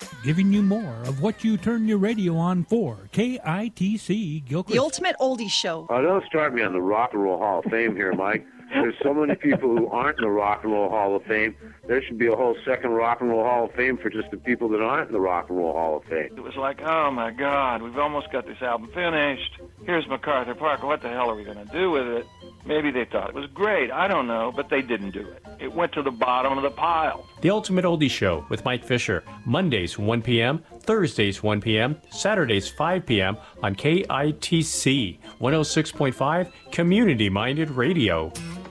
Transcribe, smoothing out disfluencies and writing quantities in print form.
giving you more of what you turn your radio on for. KITC Gilchrist. The Ultimate Oldies Show. Oh, don't start me on the Rock and Roll Hall of Fame here, Mike. There's so many people who aren't in the Rock and Roll Hall of Fame. There should be a whole second Rock and Roll Hall of Fame for just the people that aren't in the Rock and Roll Hall of Fame. It was like, oh my God, we've almost got this album finished. Here's MacArthur Park. What the hell are we going to do with it? Maybe they thought it was great. I don't know, but they didn't do it. It went to the bottom of the pile. The Ultimate Oldies Show with Mike Fisher. Mondays, 1 p.m., Thursdays, 1 p.m., Saturdays, 5 p.m. on KITC 106.5 Community-Minded Radio.